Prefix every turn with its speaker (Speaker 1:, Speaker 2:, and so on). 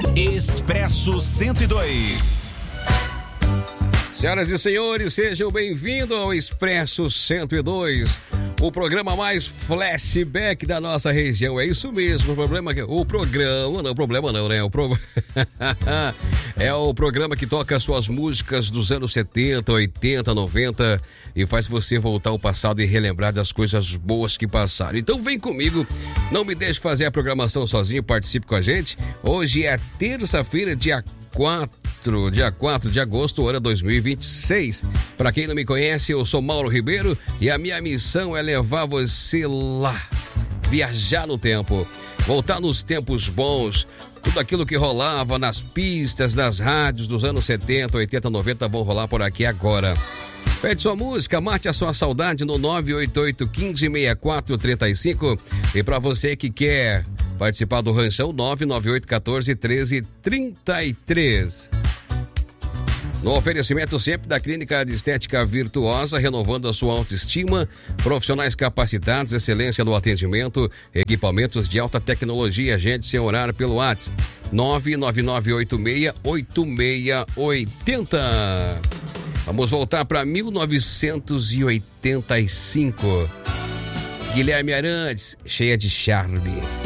Speaker 1: Expresso 102.
Speaker 2: Senhoras e senhores, sejam bem-vindos ao Expresso 102, o programa mais flashback da nossa região. É isso mesmo, é o programa que toca suas músicas dos anos 70, 80, 90 e faz você voltar ao passado e relembrar das coisas boas que passaram. Então vem comigo, não me deixe fazer a programação sozinho, participe com a gente. Hoje é terça-feira, dia 4 de agosto, ano 2026. Para quem não me conhece, eu sou Mauro Ribeiro e a minha missão é levar você lá, viajar no tempo, voltar nos tempos bons. Tudo aquilo que rolava nas pistas, nas rádios dos anos 70, 80, 90 vão rolar por aqui agora. Pede sua música, mate a sua saudade no 988-156435. E para você que quer participar do Ranchão, 998-14-1333. No oferecimento sempre da Clínica de Estética Virtuosa, renovando a sua autoestima, profissionais capacitados, excelência no atendimento, equipamentos de alta tecnologia, gente sem horário pelo WhatsApp, 99986-8680. Vamos voltar para 1985. Guilherme Arantes, cheia de charme.